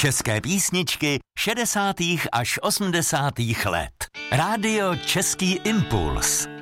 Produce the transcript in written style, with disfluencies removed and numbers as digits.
České písničky 60. až 80. let. Rádio Český impuls.